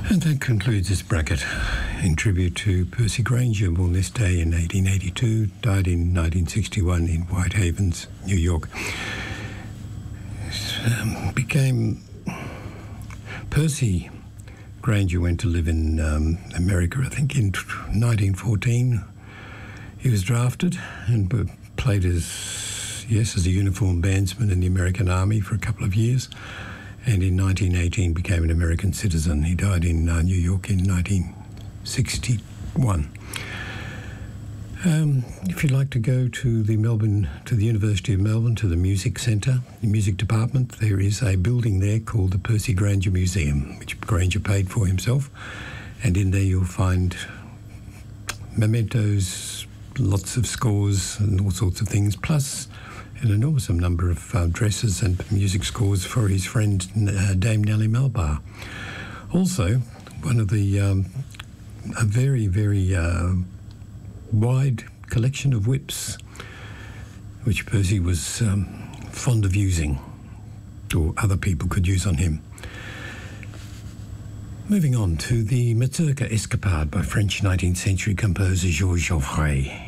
And that concludes this bracket in tribute to Percy Grainger, born this day in 1882, died in 1961 in Whitehavens, New York. Percy Grainger went to live in America, I think, in 1914. He was drafted and played as a uniformed bandsman in the American Army for a couple of years, and in 1918 became an American citizen. He died in New York in 1961. If you'd like to go to the University of Melbourne, to the Music Centre, the music department, there is a building there called the Percy Grainger Museum, which Grainger paid for himself, and in there you'll find mementos, lots of scores and all sorts of things, plus an enormous number of dresses and music scores for his friend Dame Nellie Melba. Also, one of the a very, very wide collection of whips, which Percy was fond of using, or other people could use on him. Moving on to the Mazurka Escapade by French 19th century composer Georges Joffre.